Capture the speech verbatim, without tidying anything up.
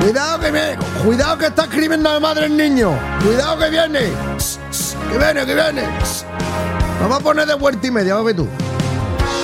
Cuidado que viene. Cuidado que está escribiendo de madre el niño. Cuidado que viene. Que viene, que viene. Vamos a poner de vuelta y media, a ver tú.